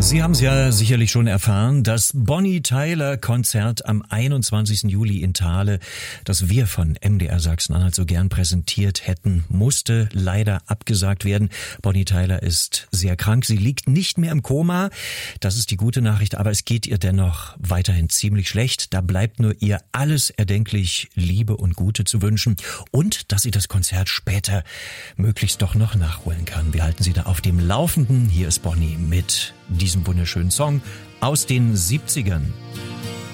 Sie haben es ja sicherlich schon erfahren, das Bonnie Tyler Konzert am 21. Juli in Thale, das wir von MDR Sachsen-Anhalt so gern präsentiert hätten, musste leider abgesagt werden. Bonnie Tyler ist sehr krank, sie liegt nicht mehr im Koma, das ist die gute Nachricht, aber es geht ihr dennoch weiterhin ziemlich schlecht. Da bleibt nur ihr alles erdenklich Liebe und Gute zu wünschen und dass sie das Konzert später möglichst doch noch nachholen kann. Wir halten Sie da auf dem Laufenden. Hier ist Bonnie mit diesem wunderschönen Song aus den 70ern.